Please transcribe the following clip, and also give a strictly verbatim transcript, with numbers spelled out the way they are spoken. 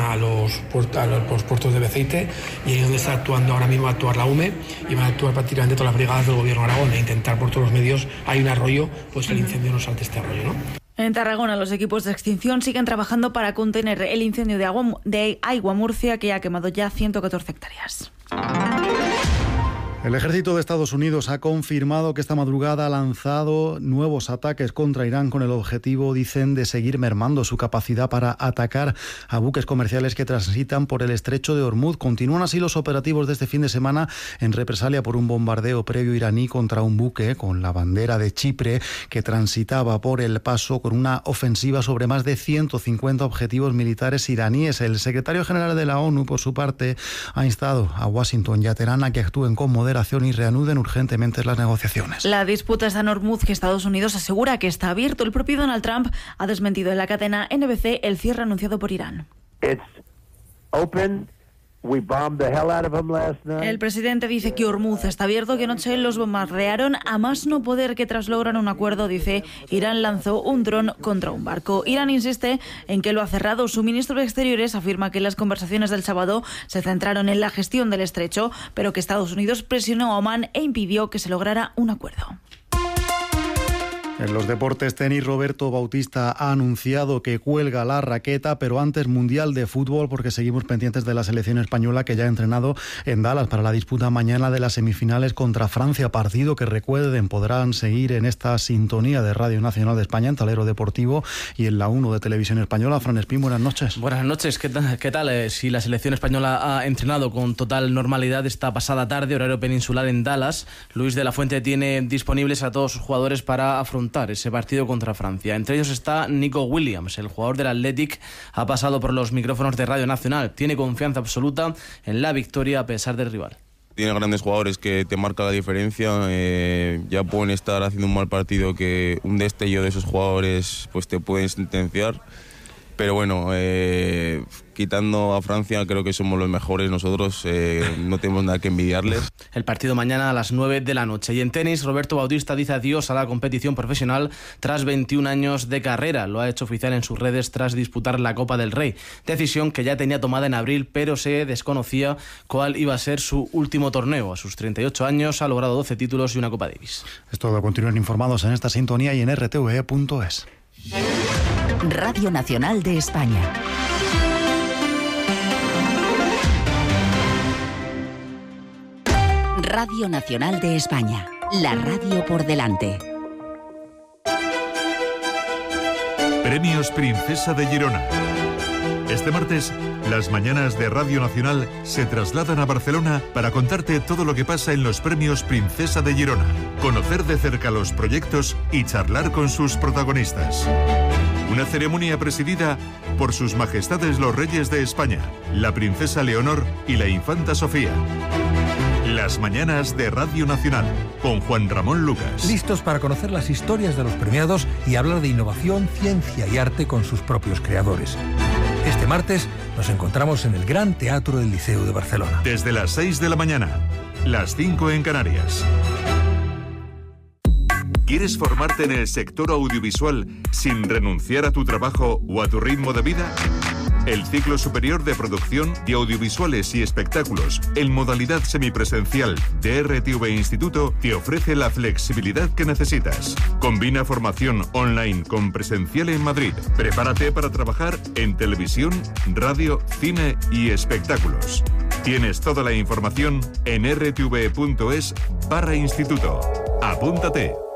a los, puertos, a los puertos de Beceite, y ahí es donde está actuando ahora mismo, va a actuar la U M E, y van a actuar prácticamente todas las brigadas del Gobierno de Aragón e intentar por todos los medios, hay un arroyo, pues que el incendio no salte este arroyo, ¿no? En Tarragona, los equipos de extinción siguen trabajando para contener el incendio de Agua, de Aigua Murcia, que ha quemado ya ciento catorce hectáreas. El ejército de Estados Unidos ha confirmado que esta madrugada ha lanzado nuevos ataques contra Irán con el objetivo, dicen, de seguir mermando su capacidad para atacar a buques comerciales que transitan por el estrecho de Hormuz. Continúan así los operativos de este fin de semana en represalia por un bombardeo previo iraní contra un buque con la bandera de Chipre que transitaba por el paso con una ofensiva sobre más de ciento cincuenta objetivos militares iraníes. El secretario general de la ONU, por su parte, ha instado a Washington y a Teherán a que actúen con moderación y reanuden urgentemente las negociaciones. La disputa está en Hormuz, que Estados Unidos asegura que está abierto. El propio Donald Trump ha desmentido en la cadena N B C el cierre anunciado por Irán. It's open. We bombed the hell out of them last night. El presidente dice que Hormuz está abierto, que anoche los bombardearon a más no poder, que tras lograr un acuerdo, dice, Irán lanzó un dron contra un barco. Irán insiste en que lo ha cerrado. Su ministro de Exteriores afirma que las conversaciones del sábado se centraron en la gestión del estrecho, pero que Estados Unidos presionó a Omán e impidió que se lograra un acuerdo. En los deportes, tenis, Roberto Bautista ha anunciado que cuelga la raqueta, pero antes Mundial de Fútbol, porque seguimos pendientes de la selección española, que ya ha entrenado en Dallas para la disputa mañana de las semifinales contra Francia, partido que, recuerden, podrán seguir en esta sintonía de Radio Nacional de España, en Talero Deportivo y en la uno de Televisión Española. Fran Espín, buenas noches. Buenas noches, ¿qué tal? ¿Qué tal? Eh, si la selección española ha entrenado con total normalidad esta pasada tarde, horario peninsular en Dallas, Luis de la Fuente tiene disponibles a todos sus jugadores para afrontar ese partido contra Francia. Entre ellos está Nico Williams, el jugador del Athletic, ha pasado por los micrófonos de Radio Nacional. Tiene confianza absoluta en la victoria a pesar del rival. Tiene grandes jugadores que te marcan la diferencia. Eh, ya pueden estar haciendo un mal partido que un destello de esos jugadores pues te pueden sentenciar. Pero bueno, eh, quitando a Francia, creo que somos los mejores nosotros, eh, no tenemos nada que envidiarles. El partido mañana a las nueve de la noche. Y en tenis, Roberto Bautista dice adiós a la competición profesional tras veintiún años de carrera. Lo ha hecho oficial en sus redes tras disputar la Copa del Rey. Decisión que ya tenía tomada en abril, pero se desconocía cuál iba a ser su último torneo. A sus treinta y ocho años ha logrado doce títulos y una Copa Davis. Es todo. Continúen informados en esta sintonía y en r t v e punto es. Radio Nacional de España. Radio Nacional de España. La radio por delante. Premios Princesa de Girona. Este martes, las mañanas de Radio Nacional se trasladan a Barcelona para contarte todo lo que pasa en los Premios Princesa de Girona, conocer de cerca los proyectos y charlar con sus protagonistas. Una ceremonia presidida por sus majestades los reyes de España, la princesa Leonor y la infanta Sofía. Las mañanas de Radio Nacional, con Juan Ramón Lucas. Listos para conocer las historias de los premiados y hablar de innovación, ciencia y arte con sus propios creadores. Este martes nos encontramos en el Gran Teatro del Liceo de Barcelona. Desde las seis de la mañana, las cinco en Canarias. ¿Quieres formarte en el sector audiovisual sin renunciar a tu trabajo o a tu ritmo de vida? El ciclo superior de producción de audiovisuales y espectáculos en modalidad semipresencial de R T V Instituto te ofrece la flexibilidad que necesitas. Combina formación online con presencial en Madrid. Prepárate para trabajar en televisión, radio, cine y espectáculos. Tienes toda la información en r t v punto es barra instituto. Apúntate.